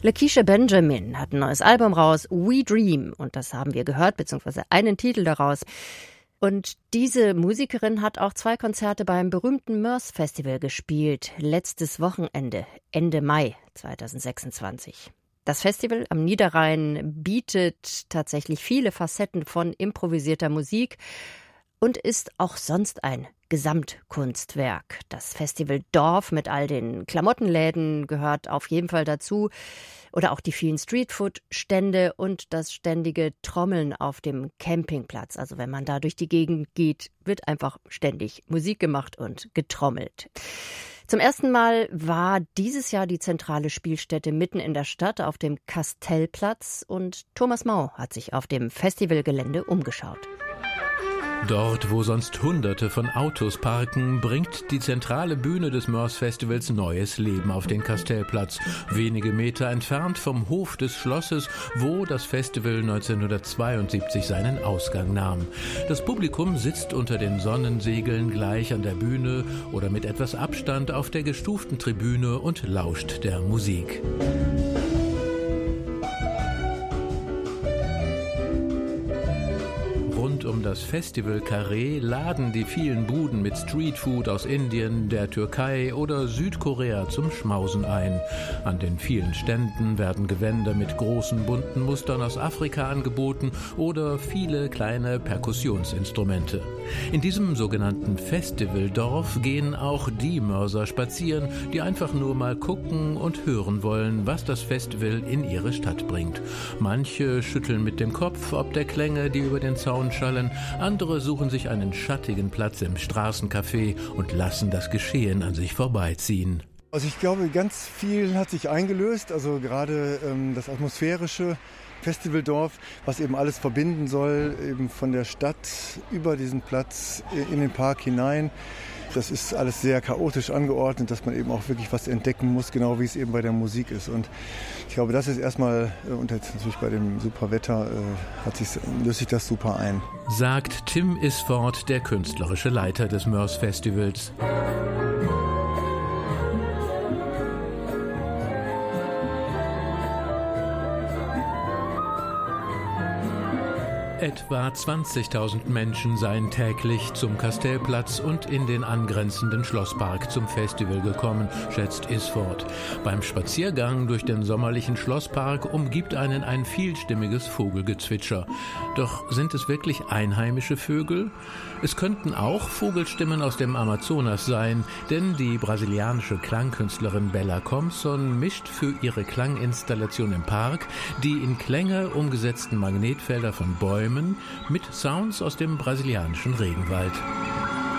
Lakeisha Benjamin hat ein neues Album raus, We Dream. Und das haben wir gehört, beziehungsweise einen Titel daraus. Und diese Musikerin hat auch 2 Konzerte beim berühmten Mörs Festival gespielt. Letztes Wochenende, Ende Mai 2026. Das Festival am Niederrhein bietet tatsächlich viele Facetten von improvisierter Musik und ist auch sonst ein Gesamtkunstwerk. Das Festival Dorf mit all den Klamottenläden gehört auf jeden Fall dazu. Oder auch die vielen Streetfood-Stände und das ständige Trommeln auf dem Campingplatz. Also wenn man da durch die Gegend geht, wird einfach ständig Musik gemacht und getrommelt. Zum ersten Mal war dieses Jahr die zentrale Spielstätte mitten in der Stadt auf dem Kastellplatz und Thomas Mau hat sich auf dem Festivalgelände umgeschaut. Dort, wo sonst Hunderte von Autos parken, bringt die zentrale Bühne des Mörs Festivals neues Leben auf den Kastellplatz. Wenige Meter entfernt vom Hof des Schlosses, wo das Festival 1972 seinen Ausgang nahm. Das Publikum sitzt unter den Sonnensegeln gleich an der Bühne oder mit etwas Abstand auf der gestuften Tribüne und lauscht der Musik. Rund um das Festival Carré laden die vielen Buden mit Streetfood aus Indien, der Türkei oder Südkorea zum Schmausen ein. An den vielen Ständen werden Gewänder mit großen bunten Mustern aus Afrika angeboten oder viele kleine Perkussionsinstrumente. In diesem sogenannten Festivaldorf gehen auch die Mörser spazieren, die einfach nur mal gucken und hören wollen, was das Festival in ihre Stadt bringt. Manche schütteln mit dem Kopf ob der Klänge, die über den Zaun schallen, andere suchen sich einen schattigen Platz im Straßencafé und lassen das Geschehen an sich vorbeiziehen. Also ich glaube, ganz viel hat sich eingelöst, also gerade das atmosphärische Festivaldorf, was eben alles verbinden soll, eben von der Stadt über diesen Platz in den Park hinein. Das ist alles sehr chaotisch angeordnet, dass man eben auch wirklich was entdecken muss, genau wie es eben bei der Musik ist. Und ich glaube, das ist erstmal, und jetzt natürlich bei dem super Wetter, löst sich das super ein. Sagt Tim Isford, der künstlerische Leiter des Mörs Festivals. Etwa 20.000 Menschen seien täglich zum Kastellplatz und in den angrenzenden Schlosspark zum Festival gekommen, schätzt Isford. Beim Spaziergang durch den sommerlichen Schlosspark umgibt einen ein vielstimmiges Vogelgezwitscher. Doch sind es wirklich einheimische Vögel? Es könnten auch Vogelstimmen aus dem Amazonas sein, denn die brasilianische Klangkünstlerin Bella Compson mischt für ihre Klanginstallation im Park die in Klänge umgesetzten Magnetfelder von Bäumen mit Sounds aus dem brasilianischen Regenwald.